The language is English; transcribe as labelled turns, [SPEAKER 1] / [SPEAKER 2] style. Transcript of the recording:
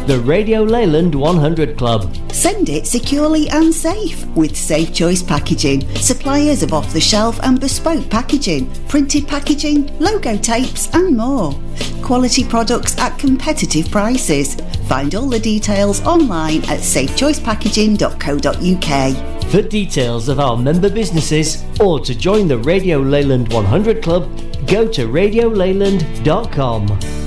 [SPEAKER 1] The Radio Leyland 100 Club.
[SPEAKER 2] Send it securely and safe with Safe Choice Packaging, suppliers of off-the-shelf and bespoke packaging, printed packaging, logo tapes and more. Quality products at competitive prices. Find all the details online at safechoicepackaging.co.uk.
[SPEAKER 1] For details of our member businesses or to join the Radio Leyland 100 Club, go to radioleyland.com.